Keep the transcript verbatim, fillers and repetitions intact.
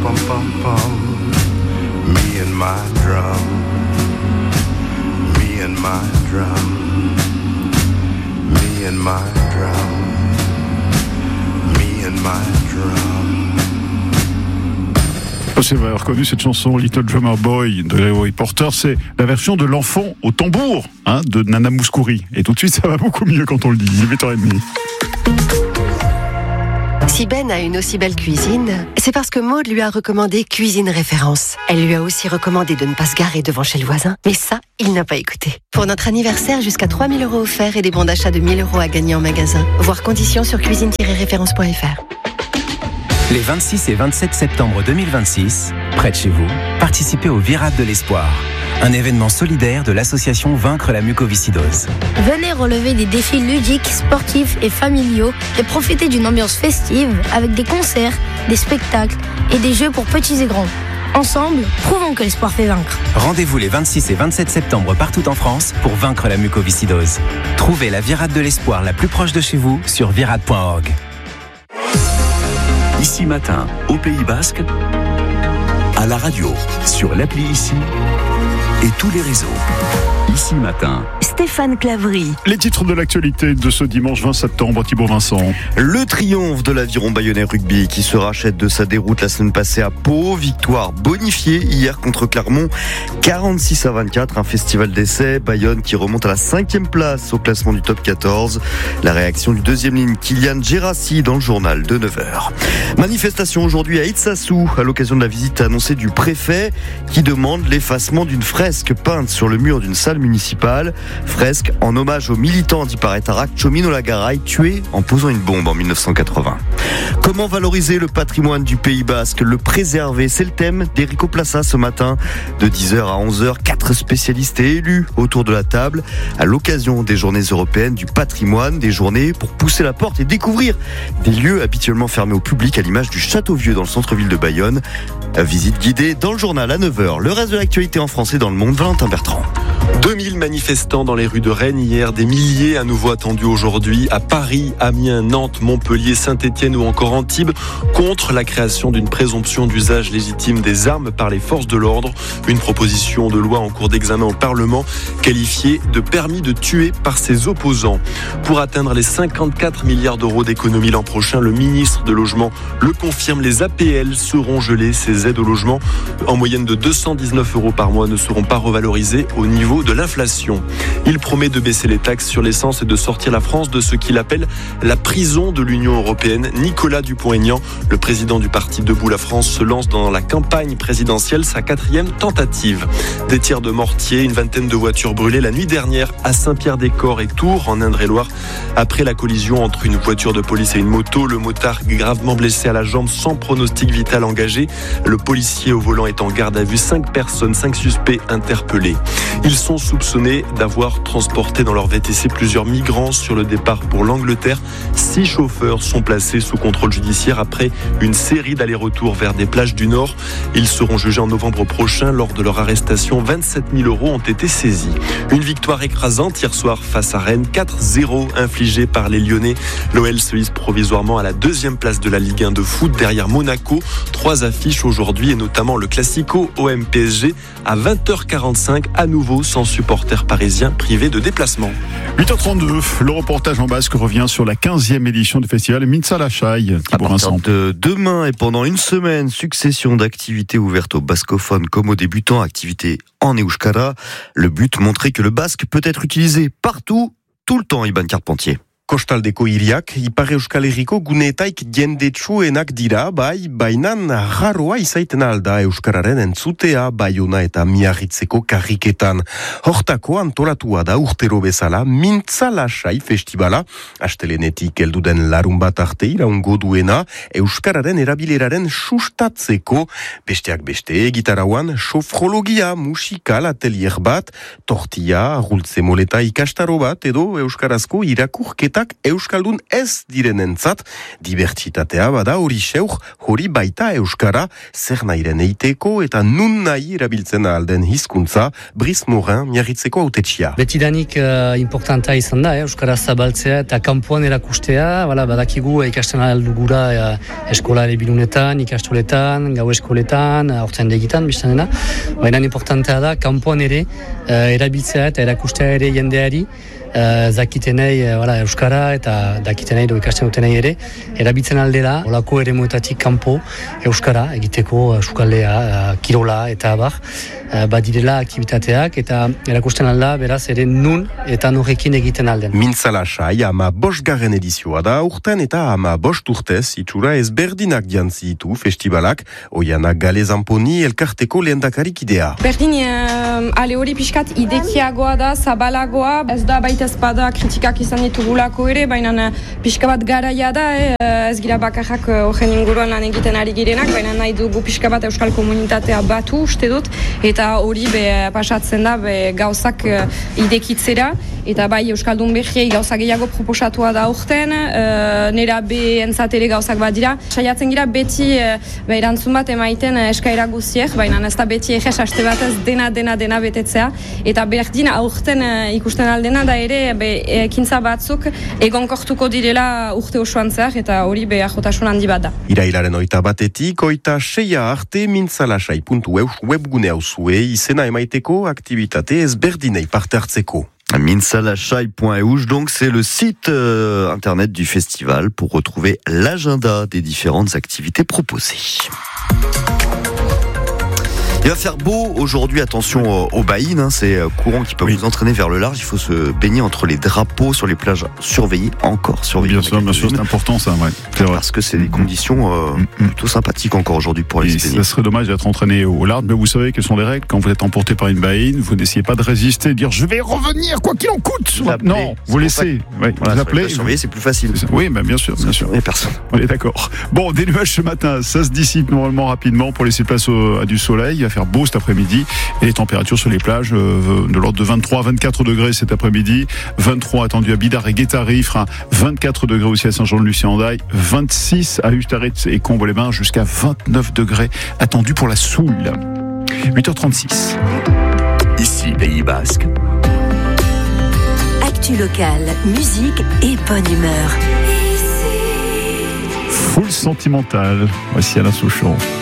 pum pum pum. Me and my drum. Me and my drum. Me and my drum. Me and my drum. C'est vrai, reconnu cette chanson Little Drummer Boy de Leo Porter, c'est la version de l'enfant au tambour hein, de Nana Mouskouri. Et tout de suite, ça va beaucoup mieux quand on le dit. Il est huit heures trente. Si Ben a une aussi belle cuisine, c'est parce que Maud lui a recommandé Cuisine Référence. Elle lui a aussi recommandé de ne pas se garer devant chez le voisin. Mais ça, il n'a pas écouté. Pour notre anniversaire, jusqu'à trois mille euros offerts et des bons d'achat de mille euros à gagner en magasin. Voir conditions sur cuisine tiret référence point f r. Les vingt-six et vingt-sept septembre deux mille vingt-six, près de chez vous, participez au Virade de l'Espoir, un événement solidaire de l'association Vaincre la mucoviscidose. Venez relever des défis ludiques, sportifs et familiaux et profitez d'une ambiance festive avec des concerts, des spectacles et des jeux pour petits et grands. Ensemble, prouvons que l'espoir fait vaincre. Rendez-vous les vingt-six et vingt-sept septembre partout en France pour vaincre la mucoviscidose. Trouvez la Virade de l'Espoir la plus proche de chez vous sur virade point org. Ici Matin, au Pays Basque, à la radio, sur l'appli Ici et tous les réseaux. Ici Matin. Stéphane Claverie. Les titres de l'actualité de ce dimanche vingt septembre, Thibaut Vincent. Le triomphe de l'Aviron Bayonnais Rugby qui se rachète de sa déroute la semaine passée à Pau. Victoire bonifiée hier contre Clermont, quarante-six à vingt-quatre. Un festival d'essais. Bayonne qui remonte à la cinquième place au classement du top quatorze. La réaction du deuxième ligne, Kylian Gérassi, dans le journal de neuf heures. Manifestation aujourd'hui à Itsassou à l'occasion de la visite annoncée du préfet qui demande l'effacement d'une fresque peinte sur le mur d'une salle municipale. Fresque en hommage aux militants d'Iparetarak Chomino Lagaray tué en posant une bombe en dix-neuf cent quatre-vingts. Comment valoriser le patrimoine du Pays Basque, le préserver, c'est le thème d'Erico Plaça ce matin. De dix heures à onze heures, quatre spécialistes et élus autour de la table à l'occasion des journées européennes du patrimoine, des journées pour pousser la porte et découvrir des lieux habituellement fermés au public à l'image du Château Vieux dans le centre-ville de Bayonne. Visite guidée dans le journal à neuf heures. Le reste de l'actualité en français dans le monde, Valentin Bertrand. deux mille manifestants dans les rues de Rennes hier, des milliers à nouveau attendus aujourd'hui à Paris, Amiens, Nantes, Montpellier, Saint-Étienne ou encore Antibes contre la création d'une présomption d'usage légitime des armes par les forces de l'ordre. Une proposition de loi en cours d'examen au Parlement qualifiée de permis de tuer par ses opposants. Pour atteindre les cinquante-quatre milliards d'euros d'économie l'an prochain, le ministre de Logement le confirme, les A P L seront gelées. Ces aides au logement en moyenne de deux cent dix-neuf euros par mois ne seront pas revalorisées au niveau de l'inflation. Il promet de baisser les taxes sur l'essence et de sortir la France de ce qu'il appelle la prison de l'Union européenne. Nicolas Dupont-Aignan, le président du parti Debout la France, se lance dans la campagne présidentielle, sa quatrième tentative. Des tirs de mortier, une vingtaine de voitures brûlées la nuit dernière à Saint-Pierre-des-Corps et Tours, en Indre-et-Loire. Après la collision entre une voiture de police et une moto, le motard gravement blessé à la jambe sans pronostic vital engagé. Le policier au volant est en garde à vue. Cinq personnes, cinq suspects interpellés. Ils sont soupçonnés d'avoir transporté dans leur V T C plusieurs migrants sur le départ pour l'Angleterre. Six chauffeurs sont placés sous contrôle judiciaire après une série d'allers-retours vers des plages du Nord. Ils seront jugés en novembre prochain. Lors de leur arrestation, vingt-sept mille euros ont été saisis. Une victoire écrasante hier soir face à Rennes, quatre zéro infligée par les Lyonnais. L'O L se hisse provisoirement à la deuxième place de la Ligue un de foot derrière Monaco. Trois affiches aujourd'hui et notamment le Classico O M P S G à vingt heures quarante-cinq, à nouveau sans supporters parisiens privés de déplacement. huit heures trente-deux, le reportage en basque revient sur la quinzième édition du festival Mintzalashaï. À partir de demain et pendant une semaine, succession d'activités ouvertes aux bascophones comme aux débutants, activités en euskara. Le but, montrer que le basque peut être utilisé partout, tout le temps, Iban Carpentier. Kostaldeko hiriak, Ipar Euskal Herriko guneetaik jendetsuenak dira, bai, bainan jarroa izaiten alda euskararen entzutea, Baiona eta Miarritzeko karriketan. Hortako antolatua da urtero bezala Mintzalasai festivala, astelenetik helduden larun bat arte iraungo duena, euskararen erabileraren sustatzeko, besteak beste, gitarauan sofrologia musikal atelier bat, tortilla, arrultze moleta ikastaro bat, edo euskarazko irakurketa aktivitateak euskaldun ez direnentzat. Dibertsitatea bada hori xeur, hori baita euskara, zer nahiren eiteko eta nun nahi erabiltzen alden hizkuntza, Brice Morin miarritzeko autetxia. Betidanik uh, importanta izan da, eh, euskara zabaltzea eta kanpoan erakustea, bala, badakigu ikasten aldugura uh, eskola bilunetan, ikastoletan, gau eskoletan, hortzen degitan, biztan dena. Baina importantea da, kanpoan ere, uh, erabiltzea eta erakustea ere jendeari, uh, zakitenei uh, voilà, euskara eta dakitenei do ikasten dutenei ere, erabiltzen aldera, olako ere muetatik kanpo euskara egiteko uh, sukaldea, uh, kirola eta abar, uh, badirela aktivitateak eta erakusten alda, beraz ere nun eta norrekin egiten alden. Mintzalasai ama bosgarren edizioa da urten eta ama bost urtez itxura ezberdinak jantzi ditu festivalak, Oiana Gale-Zamponi elkarteko lehendakarik idea. Berdin, uh, ale hori pixkat idekiagoa da, zabalagoa, ez da baita ezpada kritikak izan ditugulako ere, baina pixka bat garaia da, eh? Ez gira bakarrak horren inguruan lan egiten ari girenak, baina nahi dugu pixka bat euskal komunitatea batu, uste dut, eta hori be pasatzen da be gauzak uh, idekitzera, eta bai euskaldun behiei gauza gehiago proposatua da urten, uh, nera be entzatere gauzak bat dira. Saiatzen gira beti uh, be erantzun bat emaiten uh, eskaera guziek, baina ez da beti eges haste batez dena dena dena betetzea, eta berdin aurten uh, ikusten aldena da ere be ekintza batzuk egonkortuko direla urte osoan zehar, eta hori be ajotasun handi bat da. Irailaren oita batetik, oita seia arte mintzalasai puntu eus webgune hau zue izena emaiteko aktivitate ezberdinei parte hartzeko. Mintzalasai point e u, donc c'est le site euh, internet du festival pour retrouver l'agenda des différentes activités proposées. Il va faire beau aujourd'hui, attention aux baïnes, hein, c'est courant qui peut oui. vous entraîner vers le large, il faut se baigner entre les drapeaux sur les plages surveillées, encore surveillées. Bien sûr, bien sûr, c'est important ça, ouais. C'est vrai. Parce que c'est des conditions euh, mm-hmm. plutôt sympathiques encore aujourd'hui pour aller se baigner. Ça serait dommage d'être entraîné au large, mais vous savez quelles sont les règles. Quand vous êtes emporté par une baïne, vous n'essayez pas de résister, de dire je vais revenir quoi qu'il en coûte. Non, vous laissez. Ouais, voilà, vous appelez. Surveiller, c'est plus facile. C'est oui, ben bien sûr, bien sûr. Il n'y a personne. On est d'accord. Bon, des nuages ce matin, ça se dissipe normalement rapidement pour laisser place au, à du soleil. Il va faire beau cet après-midi. Et les températures sur les plages euh, de l'ordre de vingt-trois à vingt-quatre degrés cet après-midi. vingt-trois attendu à Bidart et Guétari, fera vingt-quatre degrés aussi à Saint-Jean-de-Luz-et-Hendaye, vingt-six à Ustaritz et Combo-les-Bains, jusqu'à vingt-neuf degrés attendus pour la Soule. huit heures trente-six. Ici, Pays Basque. Actu locale, musique et bonne humeur. Full sentimental. Voici Alain Souchon.